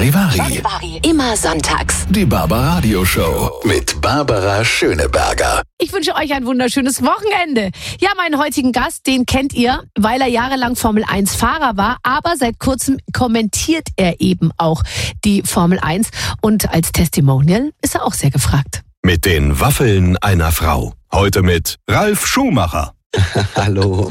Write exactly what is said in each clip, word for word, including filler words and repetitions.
Charivari. Charivari. Immer sonntags. Die Barbaradio Show mit Barbara Schöneberger. Ich wünsche euch ein wunderschönes Wochenende. Ja, meinen heutigen Gast, den kennt ihr, weil er jahrelang Formel eins Fahrer war, aber seit kurzem kommentiert er eben auch die Formel eins und als Testimonial ist er auch sehr gefragt. Mit den Waffeln einer Frau. Heute mit Ralf Schumacher. Hallo.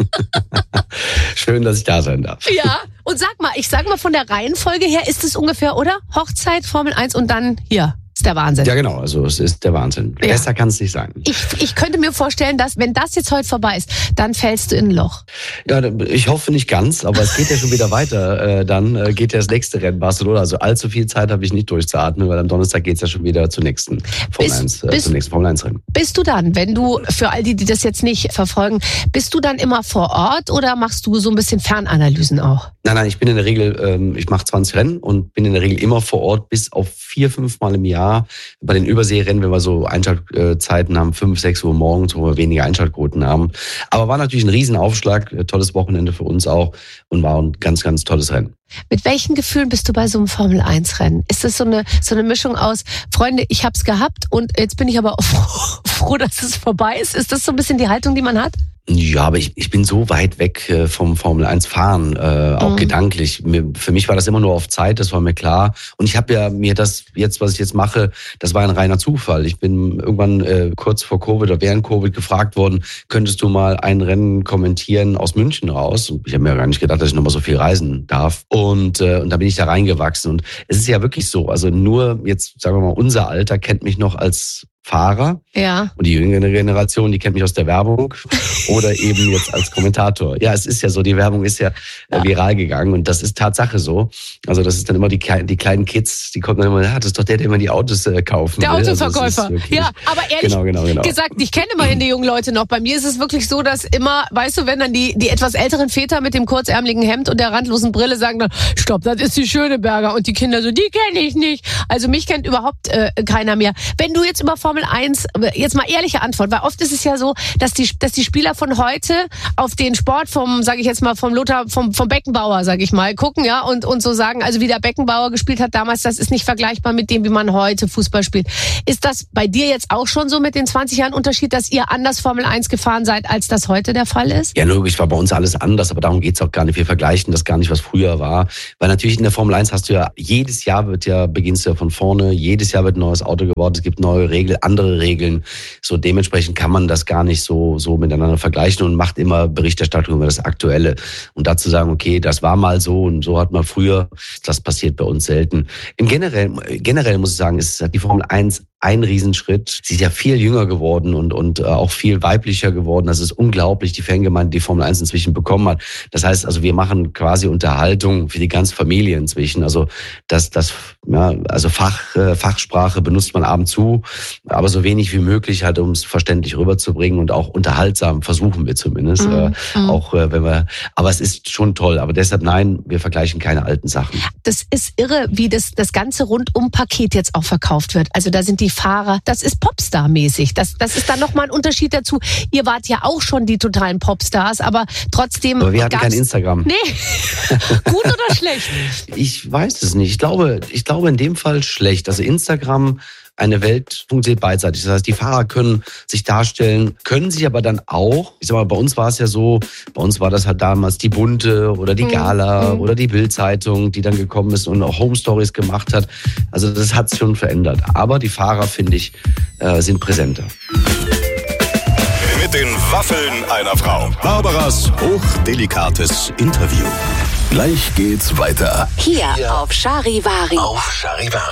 Schön, dass ich da sein darf. Ja, und sag mal, ich sag mal von der Reihenfolge her ist es ungefähr, oder? Hochzeit, Formel eins und dann hier. Ist der Wahnsinn. Ja, genau, also es ist der Wahnsinn. Ja. Besser kann es nicht sein. Ich, ich könnte mir vorstellen, dass wenn das jetzt heute vorbei ist, dann fällst du in ein Loch. Ja, ich hoffe nicht ganz, aber es geht ja schon wieder weiter. Äh, dann äh, geht ja das nächste Rennen Barcelona. Also allzu viel Zeit habe ich nicht durchzuatmen, weil am Donnerstag geht es ja schon wieder zum nächsten Formel eins, äh, zum nächsten Formel eins Rennen. Bist du dann, wenn du, für all die, die das jetzt nicht verfolgen, bist du dann immer vor Ort oder machst du so ein bisschen Fernanalysen auch? Nein, nein, ich bin in der Regel, ähm, ich mache zwanzig Rennen und bin in der Regel immer vor Ort, bis auf vier, fünf Mal im Jahr. Bei den Überseerennen, wenn wir so Einschaltzeiten haben, fünf, sechs Uhr morgens, wo wir weniger Einschaltquoten haben. Aber war natürlich ein Riesenaufschlag, tolles Wochenende für uns auch und war ein ganz, ganz tolles Rennen. Mit welchen Gefühlen bist du bei so einem Formel eins Rennen? Ist das so eine, so eine Mischung aus, Freunde, ich hab's gehabt und jetzt bin ich aber froh, froh, dass es vorbei ist? Ist das so ein bisschen die Haltung, die man hat? Ja, aber ich, ich bin so weit weg äh, vom Formel eins Fahren, äh, auch mhm. gedanklich. Mir, für mich war das immer nur auf Zeit, das war mir klar. Und ich habe ja mir das jetzt, was ich jetzt mache, das war ein reiner Zufall. Ich bin irgendwann äh, kurz vor Covid oder während Covid gefragt worden, könntest du mal ein Rennen kommentieren aus München raus? Und ich habe mir gar nicht gedacht, dass ich nochmal so viel reisen darf. Und, äh, und da bin ich da reingewachsen. Und es ist ja wirklich so, also nur jetzt, sagen wir mal, unser Alter kennt mich noch als Fahrer. Ja. Und die jüngere Generation, die kennt mich aus der Werbung oder eben jetzt als Kommentator. Ja, es ist ja so, die Werbung ist ja, ja. viral gegangen und das ist Tatsache so. Also das ist dann immer die, die kleinen Kids, die kommen dann immer, ja, das ist doch der, der immer die Autos äh, kaufen der will. Der Autoverkäufer. Also ja, aber ehrlich genau, genau, genau. gesagt, ich kenne immerhin die jungen Leute noch. Bei mir ist es wirklich so, dass immer, weißt du, wenn dann die, die etwas älteren Väter mit dem kurzärmeligen Hemd und der randlosen Brille sagen dann, stopp, das ist die Schöneberger und die Kinder so, die kenne ich nicht. Also mich kennt überhaupt äh, keiner mehr. Wenn du jetzt über Formel eins, jetzt mal ehrliche Antwort, weil oft ist es ja so, dass die, dass die Spieler von heute auf den Sport vom, sage ich jetzt mal, vom Lothar, vom, vom Beckenbauer, sage ich mal, gucken, ja, und, und so sagen, also wie der Beckenbauer gespielt hat damals, das ist nicht vergleichbar mit dem, wie man heute Fußball spielt. Ist das bei dir jetzt auch schon so mit den zwanzig Jahren Unterschied, dass ihr anders Formel eins gefahren seid, als das heute der Fall ist? Ja, logisch, war bei uns alles anders, aber darum geht's auch gar nicht. Wir vergleichen das gar nicht, was früher war. Weil natürlich in der Formel eins hast du ja, jedes Jahr wird ja, beginnst du ja von vorne, jedes Jahr wird ein neues Auto gebaut, es gibt neue Regeln, andere Regeln. So dementsprechend kann man das gar nicht so, so miteinander vergleichen und macht immer Berichterstattung über das Aktuelle. Und dazu sagen, okay, das war mal so und so hat man früher, das passiert bei uns selten. Im generell, generell muss ich sagen, ist die Formel eins ein Riesenschritt. Sie ist ja viel jünger geworden und, und äh, auch viel weiblicher geworden. Das ist unglaublich, die Fangemeinde, die Formel eins inzwischen bekommen hat. Das heißt, also wir machen quasi Unterhaltung für die ganze Familie inzwischen. Also das, das, ja, also Fach, äh, Fachsprache benutzt man ab und zu, aber so wenig wie möglich halt, um es verständlich rüberzubringen und auch unterhaltsam versuchen wir zumindest. Mhm. Äh, auch äh, wenn wir, aber es ist schon toll. Aber deshalb nein, wir vergleichen keine alten Sachen. Das ist irre, wie das, das ganze Rundum-Paket jetzt auch verkauft wird. Also da sind die Fahrer, das ist Popstar-mäßig. Das, das ist dann nochmal ein Unterschied dazu. Ihr wart ja auch schon die totalen Popstars, aber trotzdem... Aber wir hatten kein Instagram. Nee. Gut oder schlecht? Ich weiß es nicht. Ich glaube, ich glaube in dem Fall schlecht. Also Instagram... Eine Welt funktioniert beidseitig. Das heißt, die Fahrer können sich darstellen, können sich aber dann auch, ich sag mal, bei uns war es ja so, bei uns war das halt damals die Bunte oder die Gala mhm. oder die Bild-Zeitung, die dann gekommen ist und auch Home Stories gemacht hat. Also das hat sich schon verändert. Aber die Fahrer, finde ich, äh, sind präsenter. Mit den Waffeln einer Frau. Barbaras hochdelikates Interview. Gleich geht's weiter. Hier auf Charivari. Auf Charivari.